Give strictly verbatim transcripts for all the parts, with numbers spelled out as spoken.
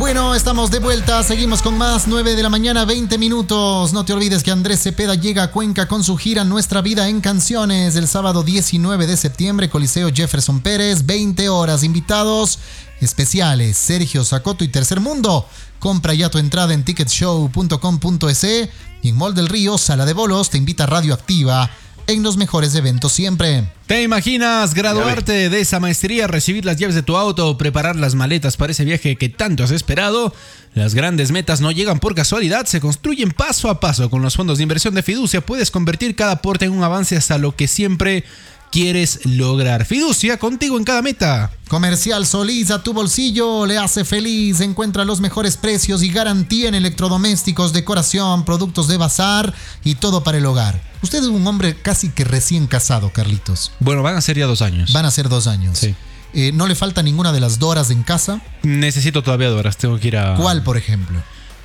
Bueno, estamos de vuelta, seguimos con más, nueve de la mañana, veinte minutos. No te olvides que Andrés Cepeda llega a Cuenca con su gira Nuestra Vida en Canciones el sábado diecinueve de septiembre, Coliseo Jefferson Pérez, veinte horas. Invitados especiales, Sergio Sacoto y Tercer Mundo. Compra ya tu entrada en ticket show punto com punto es y en Mall del Río, Sala de Bolos, te invita Radioactiva en los mejores eventos siempre. ¿Te imaginas graduarte de esa maestría, recibir las llaves de tu auto, preparar las maletas para ese viaje que tanto has esperado? Las grandes metas no llegan por casualidad, se construyen paso a paso. Con los fondos de inversión de Fiducia puedes convertir cada aporte en un avance hasta lo que siempre quieres lograr. Fiducia, contigo en cada meta. Comercial Solís, a tu bolsillo le hace feliz. Encuentra los mejores precios y garantía en electrodomésticos, decoración, productos de bazar y todo para el hogar. Usted es un hombre casi que recién casado, Carlitos. Bueno, van a ser ya dos años. Van a ser dos años. Sí. Eh, ¿No le falta ninguna de las doras en casa? Necesito todavía doras, tengo que ir a... ¿Cuál, por ejemplo?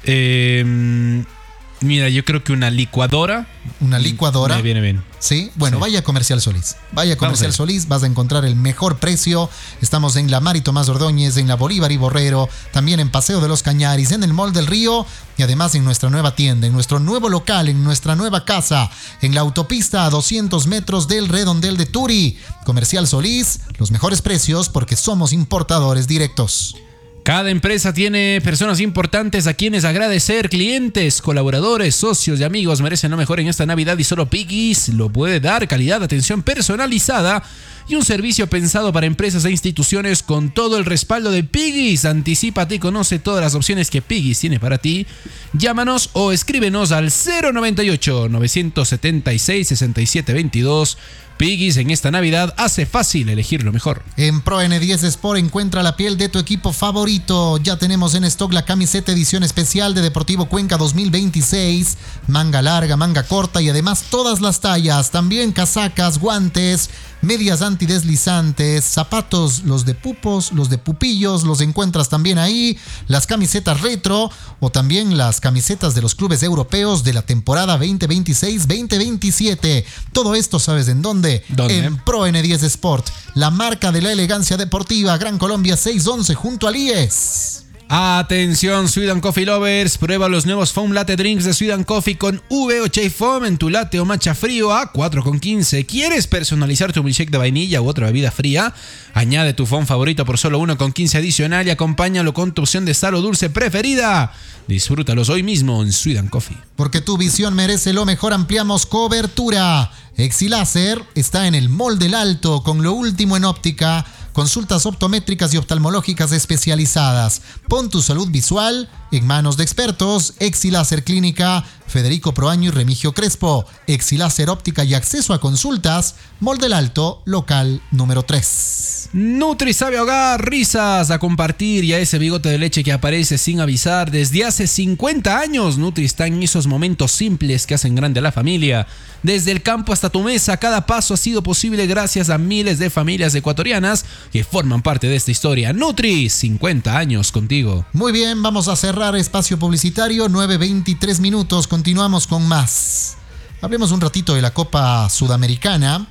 Eh... Mira, yo creo que una licuadora. ¿Una licuadora? Me viene bien. Sí, bueno, sí. Vaya a Comercial Solís. Vaya a Comercial Solís, vas a encontrar el mejor precio. Estamos en la Mari Tomás Ordóñez, en la Bolívar y Borrero, también en Paseo de los Cañaris, en el Mall del Río y además en nuestra nueva tienda, en nuestro nuevo local, en nuestra nueva casa, en la autopista a doscientos metros del Redondel de Turi. Comercial Solís, los mejores precios porque somos importadores directos. Cada empresa tiene personas importantes a quienes agradecer, clientes, colaboradores, socios y amigos merecen lo mejor en esta Navidad y solo Piggy's lo puede dar. Calidad, atención personalizada y un servicio pensado para empresas e instituciones con todo el respaldo de Piggy's. Anticípate y conoce todas las opciones que Piggy's tiene para ti. Llámanos o escríbenos al cero noventa y ocho, novecientos setenta y seis, sesenta y siete veintidós. Piggy's en esta Navidad hace fácil elegir lo mejor. En Pro N diez Sport encuentra la piel de tu equipo favorito. Ya tenemos en stock la camiseta edición especial de Deportivo Cuenca dos mil veintiséis. Manga larga, manga corta y además todas las tallas. También casacas, guantes, medias antideslizantes, zapatos, los de pupos, los de pupillos, los encuentras también ahí. Las camisetas retro o también las camisetas de los clubes europeos de la temporada veinte veintiséis veinte veintisiete. Todo esto, ¿sabes en dónde? ¿Dónde? En Pro N diez Sport, la marca de la elegancia deportiva, Gran Colombia seiscientos once junto al I E S. Atención, Sweet Coffee Lovers, prueba los nuevos Foam Latte Drinks de Sweet Coffee con V o Chai Foam en tu latte o matcha frío a cuatro con quince. ¿Quieres personalizar tu milkshake de vainilla u otra bebida fría? Añade tu foam favorito por solo uno con quince adicional y acompáñalo con tu opción de sal o dulce preferida. Disfrútalos hoy mismo en Sweet Coffee. Porque tu visión merece lo mejor, ampliamos cobertura. Exiláser está en el Mall del Alto con lo último en óptica, consultas optométricas y oftalmológicas especializadas. Pon tu salud visual en manos de expertos. Exiláser Clínica, Federico Proaño y Remigio Crespo. Exiláser Óptica y acceso a consultas, Mall del Alto, local número tres. Nutri sabe ahogar, risas a compartir y a ese bigote de leche que aparece sin avisar. Desde hace cincuenta años, Nutri está en esos momentos simples que hacen grande a la familia. Desde el campo hasta tu mesa, cada paso ha sido posible gracias a miles de familias ecuatorianas que forman parte de esta historia. Nutri, cincuenta años contigo. Muy bien, vamos a cerrar espacio publicitario, nueve veintitrés minutos, continuamos con más. Hablemos un ratito de la Copa Sudamericana.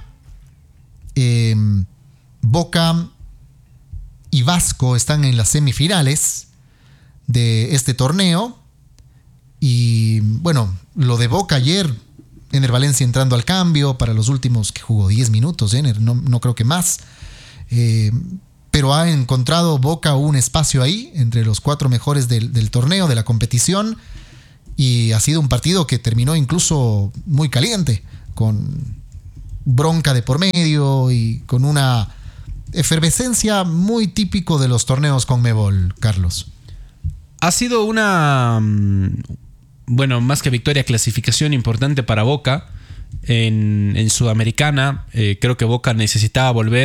Eh, Boca y Vasco están en las semifinales de este torneo. Y bueno, lo de Boca ayer, Ener Valencia entrando al cambio para los últimos que jugó diez minutos, Ener, no, no creo que más. Eh, pero ha encontrado Boca un espacio ahí entre los cuatro mejores del, del torneo, de la competición, y ha sido un partido que terminó incluso muy caliente, con bronca de por medio y con una efervescencia muy típico de los torneos Conmebol, Carlos. Ha sido una, bueno, más que victoria, clasificación importante para Boca en, en Sudamericana. Eh, creo que Boca necesitaba volver